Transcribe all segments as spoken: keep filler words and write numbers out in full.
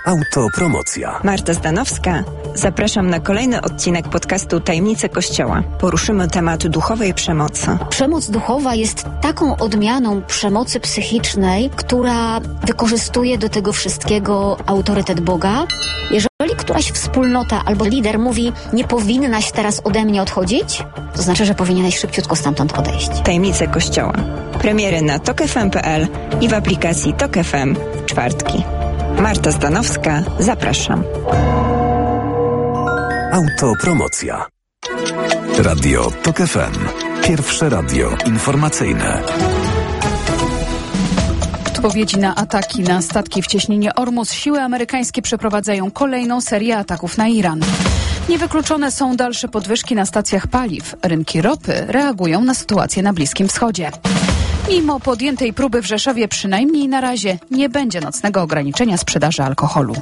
Autopromocja. Marta Zdanowska. Zapraszam na kolejny odcinek podcastu Tajemnice Kościoła. Poruszymy temat duchowej przemocy. Przemoc duchowa jest taką odmianą przemocy psychicznej, która wykorzystuje do tego wszystkiego autorytet Boga. Jeżeli któraś wspólnota albo lider mówi, nie powinnaś teraz ode mnie odchodzić, to znaczy, że powinieneś szybciutko stamtąd odejść. Tajemnice Kościoła. Premiery na tok f m kropka p l i w aplikacji Tok F M w czwartki. Marta Zdanowska, zapraszam. Autopromocja. Radio Tok F M. Pierwsze radio informacyjne. W odpowiedzi na ataki na statki w cieśninie Ormus siły amerykańskie przeprowadzają kolejną serię ataków na Iran. Niewykluczone są dalsze podwyżki na stacjach paliw. Rynki ropy reagują na sytuację na Bliskim Wschodzie. Mimo podjętej próby w Rzeszowie przynajmniej na razie nie będzie nocnego ograniczenia sprzedaży alkoholu.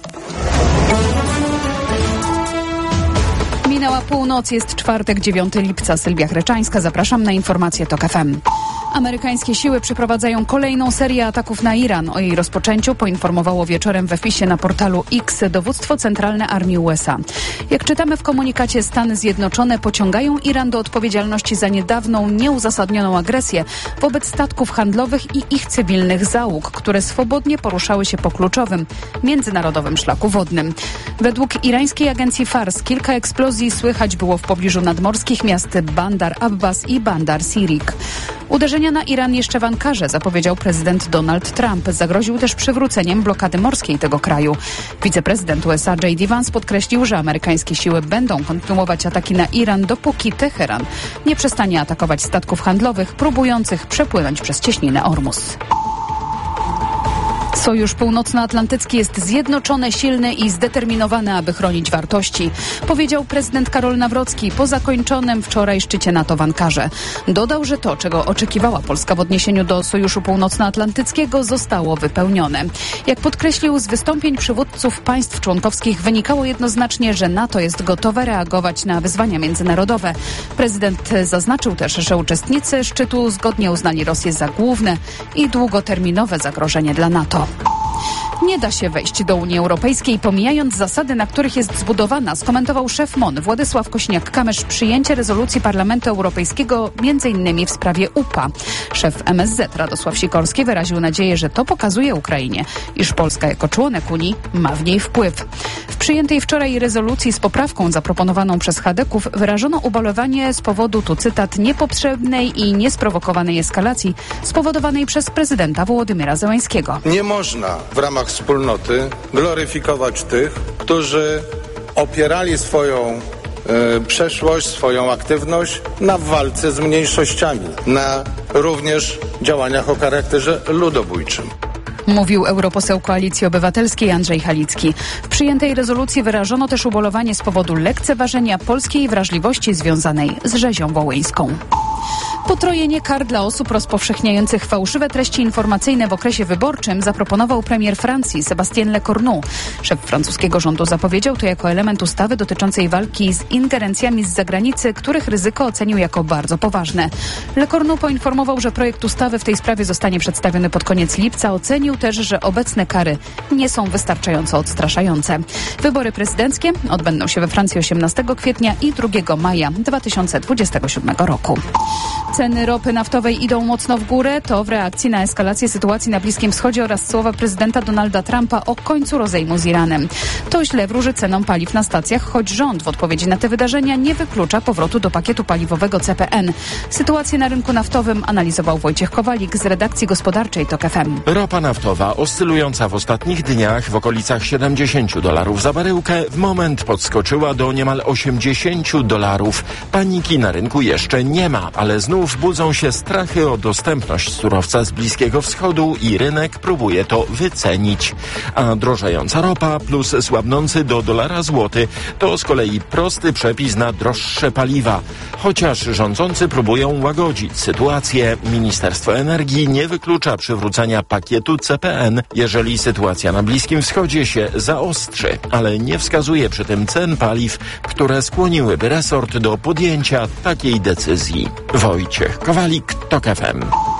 Minęła północ, jest czwartek, dziewiątego lipca. Sylwia Chreczańska, zapraszam na informacje Tok F M. Amerykańskie siły przeprowadzają kolejną serię ataków na Iran. O jej rozpoczęciu poinformowało wieczorem we wpisie na portalu X Dowództwo Centralne Armii U S A. Jak czytamy w komunikacie, Stany Zjednoczone pociągają Iran do odpowiedzialności za niedawną, nieuzasadnioną agresję wobec statków handlowych i ich cywilnych załóg, które swobodnie poruszały się po kluczowym międzynarodowym szlaku wodnym. Według irańskiej agencji Fars kilka eksplozji słychać było w pobliżu nadmorskich miast Bandar Abbas i Bandar Sirik. Uderzenia na Iran jeszcze w Ankarze zapowiedział prezydent Donald Trump. Zagroził też przywróceniem blokady morskiej tego kraju. Wiceprezydent U S A J D Vance podkreślił, że amerykańskie siły będą kontynuować ataki na Iran, dopóki Teheran nie przestanie atakować statków handlowych próbujących przepłynąć przez cieśninę Ormus. Sojusz Północnoatlantycki jest zjednoczony, silny i zdeterminowany, aby chronić wartości, powiedział prezydent Karol Nawrocki po zakończonym wczoraj szczycie NATO w Ankarze. Dodał, że to, czego oczekiwała Polska w odniesieniu do Sojuszu Północnoatlantyckiego, zostało wypełnione. Jak podkreślił, z wystąpień przywódców państw członkowskich wynikało jednoznacznie, że NATO jest gotowe reagować na wyzwania międzynarodowe. Prezydent zaznaczył też, że uczestnicy szczytu zgodnie uznali Rosję za główne i długoterminowe zagrożenie dla NATO. Nie da się wejść do Unii Europejskiej, pomijając zasady, na których jest zbudowana, skomentował szef M O N Władysław Kośniak-Kamysz przyjęcie rezolucji Parlamentu Europejskiego między innymi w sprawie U P A. Szef M S Z Radosław Sikorski wyraził nadzieję, że to pokazuje Ukrainie, iż Polska jako członek Unii ma w niej wpływ. W przyjętej wczoraj rezolucji z poprawką zaproponowaną przez chadeków wyrażono ubolewanie z powodu, tu cytat, niepotrzebnej i niesprowokowanej eskalacji spowodowanej przez prezydenta Wołodymyra Zełańskiego. Nie można w ramach wspólnoty gloryfikować tych, którzy opierali swoją e, przeszłość, swoją aktywność na walce z mniejszościami, na również działaniach o charakterze ludobójczym. Mówił europoseł Koalicji Obywatelskiej Andrzej Halicki. W przyjętej rezolucji wyrażono też ubolewanie z powodu lekceważenia polskiej wrażliwości związanej z rzezią wołyńską. Potrojenie kar dla osób rozpowszechniających fałszywe treści informacyjne w okresie wyborczym zaproponował premier Francji Sébastien Lecornu. Szef francuskiego rządu zapowiedział to jako element ustawy dotyczącej walki z ingerencjami z zagranicy, których ryzyko ocenił jako bardzo poważne. Lecornu poinformował, że projekt ustawy w tej sprawie zostanie przedstawiony pod koniec lipca. Ocenił też, że obecne kary nie są wystarczająco odstraszające. Wybory prezydenckie odbędą się we Francji osiemnastego kwietnia i drugiego maja dwa tysiące dwudziestego siódmego roku. Ceny ropy naftowej idą mocno w górę. To w reakcji na eskalację sytuacji na Bliskim Wschodzie oraz słowa prezydenta Donalda Trumpa o końcu rozejmu z Iranem. To źle wróży cenom paliw na stacjach, choć rząd w odpowiedzi na te wydarzenia nie wyklucza powrotu do pakietu paliwowego C P N. Sytuację na rynku naftowym analizował Wojciech Kowalik z redakcji gospodarczej Tok F M. Ropa naftowa oscylująca w ostatnich dniach w okolicach siedemdziesiąt dolarów za baryłkę w moment podskoczyła do niemal osiemdziesiąt dolarów. Paniki na rynku jeszcze nie ma, ale znów budzą się strachy o dostępność surowca z Bliskiego Wschodu i rynek próbuje to wycenić. A drożejąca ropa plus słabnący do dolara złoty to z kolei prosty przepis na droższe paliwa. Chociaż rządzący próbują łagodzić sytuację, Ministerstwo Energii nie wyklucza przywrócenia pakietu C P N, jeżeli sytuacja na Bliskim Wschodzie się zaostrzy, ale nie wskazuje przy tym cen paliw, które skłoniłyby resort do podjęcia takiej decyzji. Wojciech Kowalik, Tok F M.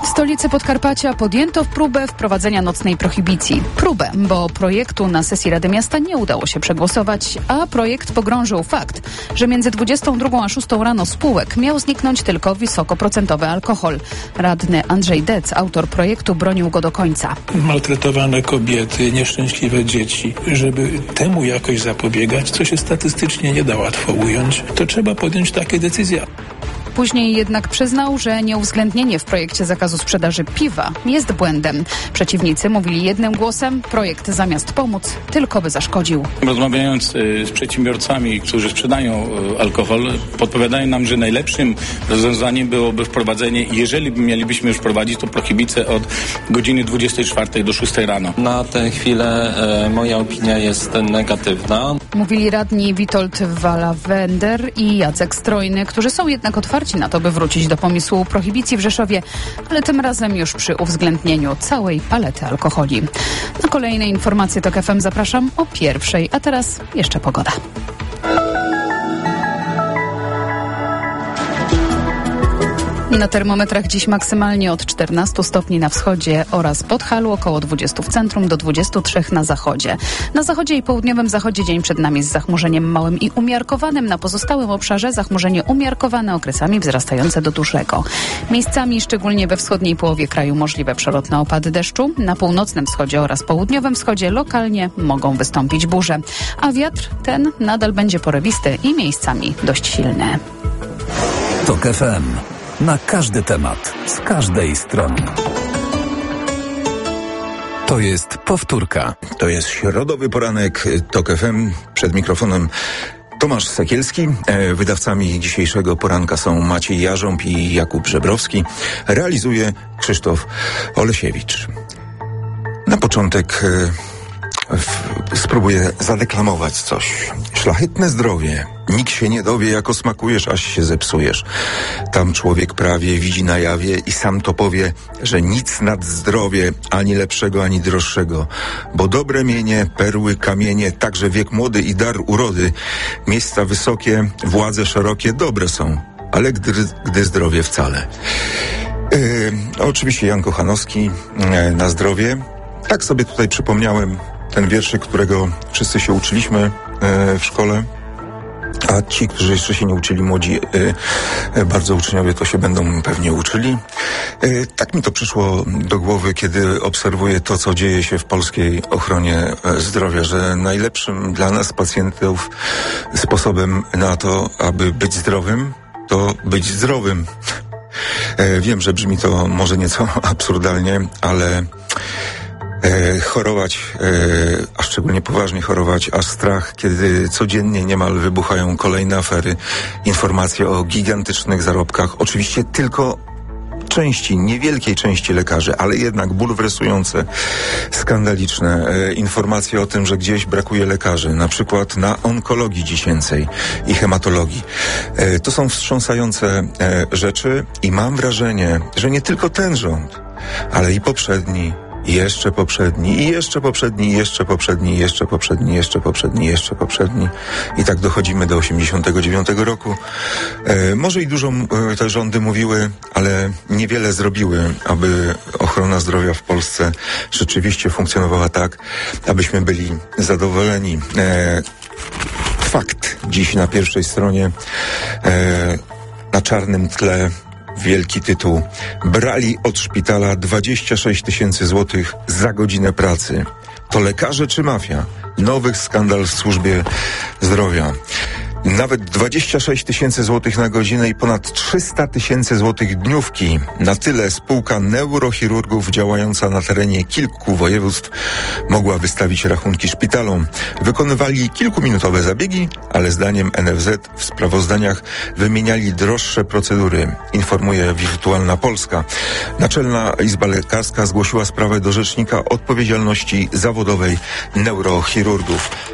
W stolicy Podkarpacia podjęto próbę wprowadzenia nocnej prohibicji. Próbę, bo projektu na sesji Rady Miasta nie udało się przegłosować, a projekt pogrążył fakt, że między dwudziestą drugą a szóstą rano spółek miał zniknąć tylko wysokoprocentowy alkohol. Radny Andrzej Dec, autor projektu, bronił go do końca. Maltretowane kobiety, nieszczęśliwe dzieci. Żeby temu jakoś zapobiegać, co się statystycznie nie da łatwo ująć, to trzeba podjąć takie decyzje. Później jednak przyznał, że nieuwzględnienie w projekcie zakazu sprzedaży piwa jest błędem. Przeciwnicy mówili jednym głosem, projekt zamiast pomóc, tylko by zaszkodził. Rozmawiając y, z przedsiębiorcami, którzy sprzedają y, alkohol, podpowiadają nam, że najlepszym rozwiązaniem byłoby wprowadzenie, jeżeli mielibyśmy już wprowadzić, to prohibicję od godziny dwudziestej czwartej do szóstej rano. Na tę chwilę y, moja opinia jest negatywna. Mówili radni Witold Walawender i Jacek Strojny, którzy są jednak otwarci na to, by wrócić do pomysłu prohibicji w Rzeszowie, ale tym razem już przy uwzględnieniu całej palety alkoholi. Na kolejne informacje TOK F M zapraszam o pierwszej, a teraz jeszcze pogoda. Na termometrach dziś maksymalnie od czternastu stopni na wschodzie oraz Podhalu, około dwudziestu w centrum do dwudziestu trzech na zachodzie. Na zachodzie i południowym zachodzie dzień przed nami z zachmurzeniem małym i umiarkowanym. Na pozostałym obszarze zachmurzenie umiarkowane, okresami wzrastające do dużego. Miejscami, szczególnie we wschodniej połowie kraju, możliwe przelotne opady deszczu. Na północnym wschodzie oraz południowym wschodzie lokalnie mogą wystąpić burze. A wiatr ten nadal będzie porywisty i miejscami dość silny. TOK F M. Na każdy temat, z każdej strony. To jest powtórka. To jest środowy poranek TOK F M. Przed mikrofonem Tomasz Sekielski. Wydawcami dzisiejszego poranka są Maciej Jarząb i Jakub Żebrowski. Realizuje Krzysztof Olesiewicz. Na początek w, spróbuję zadeklamować coś. Szlachetne zdrowie. Nikt się nie dowie, jako smakujesz, aż się zepsujesz. Tam człowiek prawie widzi na jawie i sam to powie, że nic nad zdrowie, ani lepszego, ani droższego. Bo dobre mienie, perły, kamienie, także wiek młody i dar urody, miejsca wysokie, władze szerokie, dobre są, ale gdy, gdy zdrowie wcale. Yy, oczywiście Jan Kochanowski, yy, na zdrowie. Tak sobie tutaj przypomniałem ten wierszyk, którego wszyscy się uczyliśmy yy, w szkole. A ci, którzy jeszcze się nie uczyli, młodzi, y, bardzo uczniowie, to się będą pewnie uczyli. Y, tak mi to przyszło do głowy, kiedy obserwuję to, co dzieje się w polskiej ochronie zdrowia, że najlepszym dla nas, pacjentów, sposobem na to, aby być zdrowym, to być zdrowym. Y, wiem, że brzmi to może nieco absurdalnie, ale E, chorować, e, a szczególnie poważnie chorować, aż strach, kiedy codziennie niemal wybuchają kolejne afery, informacje o gigantycznych zarobkach, oczywiście tylko części, niewielkiej części lekarzy, ale jednak bulwersujące, skandaliczne e, informacje o tym, że gdzieś brakuje lekarzy, na przykład na onkologii dziecięcej i hematologii. E, to są wstrząsające e, rzeczy i mam wrażenie, że nie tylko ten rząd, ale i poprzedni, I jeszcze poprzedni, i jeszcze poprzedni, i jeszcze poprzedni, i jeszcze poprzedni, jeszcze poprzedni, jeszcze poprzedni. I tak dochodzimy do osiemdziesiątego dziewiątego roku. E, może i dużo e, te rządy mówiły, ale niewiele zrobiły, aby ochrona zdrowia w Polsce rzeczywiście funkcjonowała tak, abyśmy byli zadowoleni. E, fakt dziś na pierwszej stronie, e, na czarnym tle, wielki tytuł. Brali od szpitala dwadzieścia sześć tysięcy złotych za godzinę pracy. To lekarze czy mafia? Nowy skandal w służbie zdrowia. Nawet dwadzieścia sześć tysięcy złotych na godzinę i ponad trzysta tysięcy złotych dniówki. Na tyle spółka neurochirurgów działająca na terenie kilku województw mogła wystawić rachunki szpitalom. Wykonywali kilkuminutowe zabiegi, ale zdaniem N F Z w sprawozdaniach wymieniali droższe procedury, informuje Wirtualna Polska. Naczelna Izba Lekarska zgłosiła sprawę do Rzecznika Odpowiedzialności Zawodowej Neurochirurgów.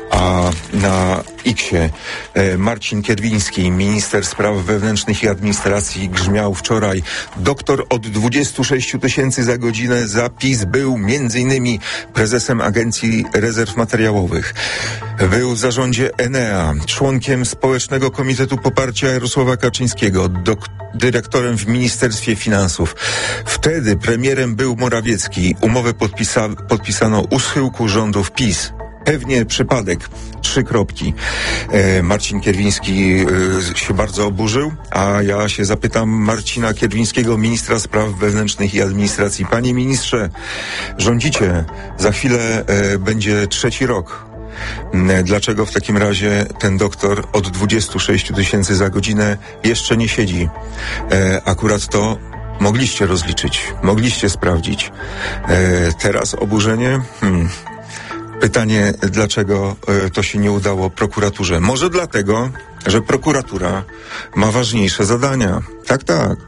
A na X-ie Marcin Kierwiński, minister spraw wewnętrznych i administracji, grzmiał wczoraj: doktor od dwudziestu sześciu tysięcy za godzinę. Zapis był między innymi prezesem Agencji Rezerw Materiałowych. Był w zarządzie Enea, członkiem Społecznego Komitetu Poparcia Jarosława Kaczyńskiego, dok- dyrektorem w Ministerstwie Finansów. Wtedy premierem był Morawiecki. Umowę podpisa- podpisano u schyłku rządów PiS. Pewnie przypadek. Trzy kropki. E, Marcin Kierwiński e, się bardzo oburzył, a ja się zapytam Marcina Kierwińskiego, ministra spraw wewnętrznych i administracji. Panie ministrze, rządzicie. Za chwilę e, będzie trzeci rok. E, dlaczego w takim razie ten doktor od dwudziestu sześciu tysięcy za godzinę jeszcze nie siedzi? E, akurat to mogliście rozliczyć. Mogliście sprawdzić. E, teraz oburzenie? Hmm. Pytanie, dlaczego y, to się nie udało prokuraturze? Może dlatego, że prokuratura ma ważniejsze zadania. Tak, tak.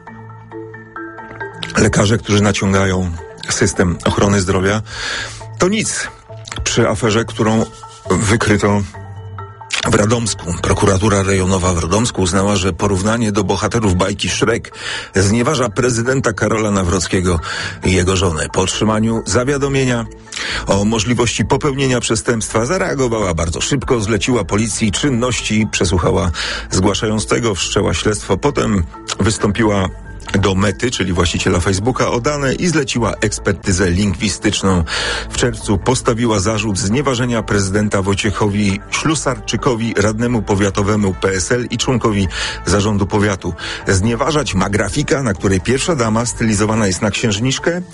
Lekarze, którzy naciągają system ochrony zdrowia, to nic przy aferze, którą wykryto w Radomsku. Prokuratura rejonowa w Radomsku uznała, że porównanie do bohaterów bajki Shrek znieważa prezydenta Karola Nawrockiego i jego żonę. Po otrzymaniu zawiadomienia o możliwości popełnienia przestępstwa zareagowała bardzo szybko, zleciła policji czynności, przesłuchała zgłaszającego, wszczęła śledztwo, potem wystąpiła do Mety, czyli właściciela Facebooka, o dane i zleciła ekspertyzę lingwistyczną. W czerwcu postawiła zarzut znieważenia prezydenta Wojciechowi Ślusarczykowi, radnemu powiatowemu P S L i członkowi zarządu powiatu. Znieważać ma grafika, na której pierwsza dama stylizowana jest na księżniczkę. E,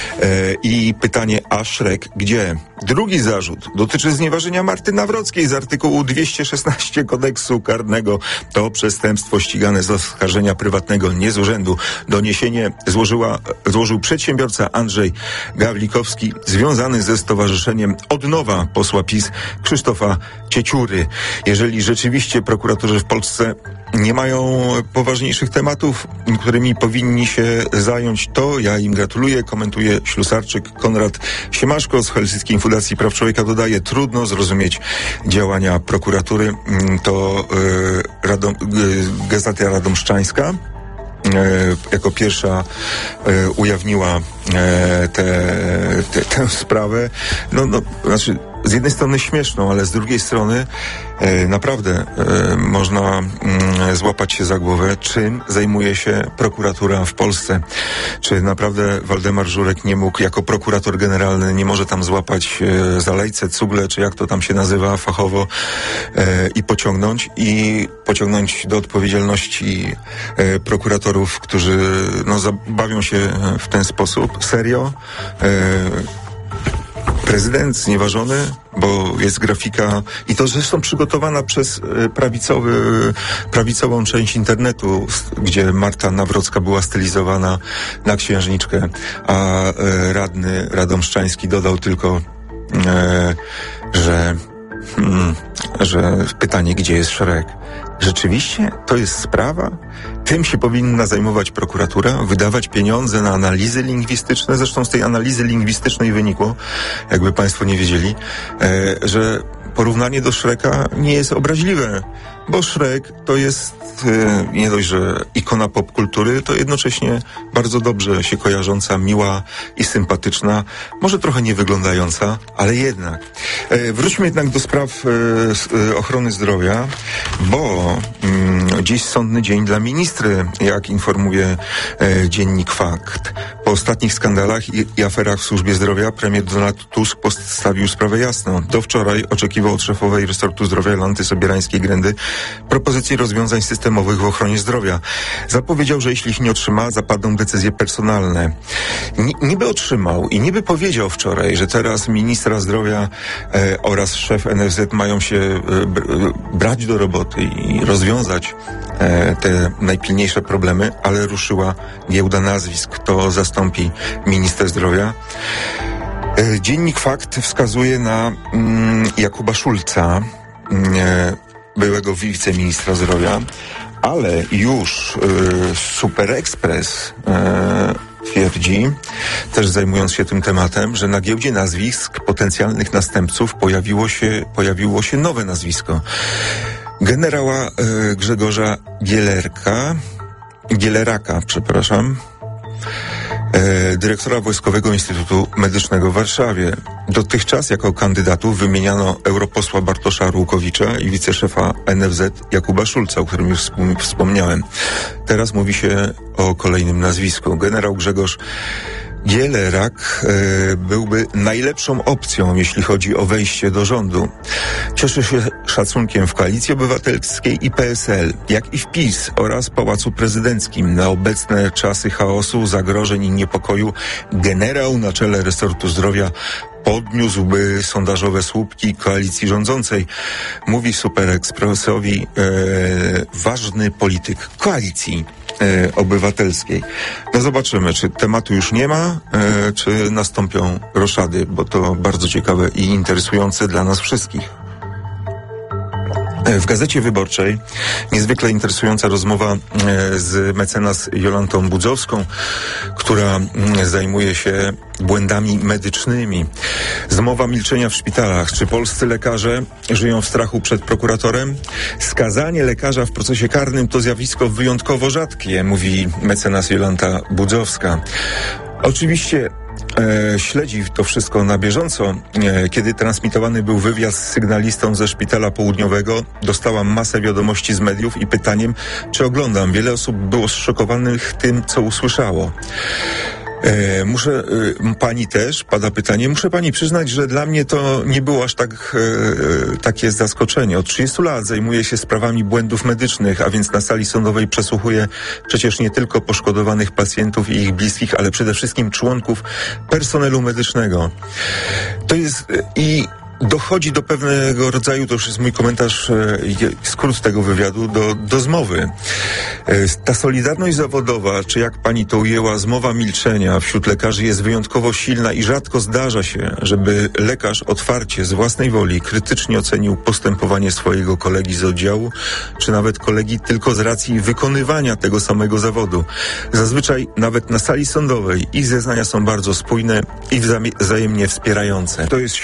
I pytanie, a Szrek gdzie? Drugi zarzut dotyczy znieważenia Marty Nawrockiej z artykułu dwieście szesnaście kodeksu karnego. To przestępstwo ścigane z oskarżenia prywatnego, nie z urzędu. Doniesienie złożyła, złożył przedsiębiorca Andrzej Gawlikowski, związany ze stowarzyszeniem Odnowa posła PiS Krzysztofa Cieciury. Jeżeli rzeczywiście prokuratorzy w Polsce nie mają poważniejszych tematów, którymi powinni się zająć, to ja im gratuluję. Komentuje Ślusarczyk. Konrad Siemaszko z Helsyckiej Fundacji Praw Człowieka dodaje: trudno zrozumieć działania prokuratury. To yy, Radom, yy, Gazeta Radomszczańska jako pierwsza e, ujawniła e, tę sprawę. No, no, znaczy, z jednej strony śmieszną, ale z drugiej strony e, naprawdę e, można mm, złapać się za głowę, czym zajmuje się prokuratura w Polsce. Czy naprawdę Waldemar Żurek nie mógł, jako prokurator generalny, nie może tam złapać e, za lejce, cugle, czy jak to tam się nazywa fachowo, e, i pociągnąć, i pociągnąć do odpowiedzialności e, prokuratorów, którzy no, zabawią się w ten sposób. Serio? E, Prezydent znieważony, bo jest grafika, i to zresztą przygotowana przez prawicowy, prawicową część internetu, gdzie Marta Nawrocka była stylizowana na księżniczkę, a radny radomszczański dodał tylko, e, że, hmm, że pytanie, gdzie jest Szrek? Rzeczywiście to jest sprawa? Tym się powinna zajmować prokuratura, wydawać pieniądze na analizy lingwistyczne. Zresztą z tej analizy lingwistycznej wynikło, jakby państwo nie wiedzieli, e, że porównanie do Szreka nie jest obraźliwe, bo Szrek to jest e, nie dość, że ikona popkultury, to jednocześnie bardzo dobrze się kojarząca, miła i sympatyczna, może trochę nie wyglądająca, ale jednak. E, wróćmy jednak do spraw e, ochrony zdrowia, bo mm, dziś sądny dzień dla ministry, jak informuje e, dziennik Fakt. Po ostatnich skandalach i, i aferach w służbie zdrowia premier Donald Tusk postawił sprawę jasno. Do wczoraj oczekiwał od szefowej resortu zdrowia Jolanty Sobierajskiej-Grędy propozycji rozwiązań systemowych w ochronie zdrowia. Zapowiedział, że jeśli ich nie otrzyma, zapadną decyzje personalne. N- niby otrzymał i niby powiedział wczoraj, że teraz ministra zdrowia e, oraz szef N F Z mają się e, b- brać do roboty i rozwiązać e, te najpilniejsze problemy, ale ruszyła giełda nazwisk. Kto zastąpi ministra zdrowia? E, dziennik Fakt wskazuje na mm, Jakuba Szulca, e, byłego wiceministra zdrowia, ale już y, Super Express y, twierdzi, też zajmując się tym tematem, że na giełdzie nazwisk pod potencjalnych następców pojawiło się, pojawiło się nowe nazwisko. Generała e, Grzegorza Gielerka, Gieleraka, przepraszam, e, dyrektora Wojskowego Instytutu Medycznego w Warszawie. Dotychczas jako kandydatów wymieniano europosła Bartosza Arłukowicza i wiceszefa N F Z Jakuba Szulca, o którym już wspomniałem. Teraz mówi się o kolejnym nazwisku. Generał Grzegorz Gielerak e, byłby najlepszą opcją, jeśli chodzi o wejście do rządu. Cieszy się szacunkiem w Koalicji Obywatelskiej i P S L, jak i w PiS oraz Pałacu Prezydenckim. Na obecne czasy chaosu, zagrożeń i niepokoju generał na czele resortu zdrowia podniósłby sondażowe słupki koalicji rządzącej, mówi Super Expressowi e, ważny polityk koalicji e, obywatelskiej. No zobaczymy, czy tematu już nie ma, e, czy nastąpią roszady, bo to bardzo ciekawe i interesujące dla nas wszystkich. W Gazecie Wyborczej niezwykle interesująca rozmowa z mecenas Jolantą Budzowską, która zajmuje się błędami medycznymi. Zmowa milczenia w szpitalach. Czy polscy lekarze żyją w strachu przed prokuratorem? Skazanie lekarza w procesie karnym to zjawisko wyjątkowo rzadkie, mówi mecenas Jolanta Budzowska. Oczywiście E, śledzi to wszystko na bieżąco. E, kiedy transmitowany był wywiad z sygnalistą ze Szpitala Południowego, dostałam masę wiadomości z mediów i pytaniem, czy oglądam. Wiele osób było zszokowanych tym, co usłyszało. E, muszę, e, pani też, pada pytanie, muszę pani przyznać, że dla mnie to nie było aż tak e, takie zaskoczenie. Od trzydziestu lat zajmuję się sprawami błędów medycznych, a więc na sali sądowej przesłuchuję przecież nie tylko poszkodowanych pacjentów i ich bliskich, ale przede wszystkim członków personelu medycznego. To jest e, i dochodzi do pewnego rodzaju, to już jest mój komentarz, e, skrót tego wywiadu, do, do zmowy. E, ta solidarność zawodowa, czy jak pani to ujęła, zmowa milczenia wśród lekarzy jest wyjątkowo silna i rzadko zdarza się, żeby lekarz otwarcie, z własnej woli, krytycznie ocenił postępowanie swojego kolegi z oddziału, czy nawet kolegi tylko z racji wykonywania tego samego zawodu. Zazwyczaj nawet na sali sądowej ich zeznania są bardzo spójne i wzajemnie wspierające. To jest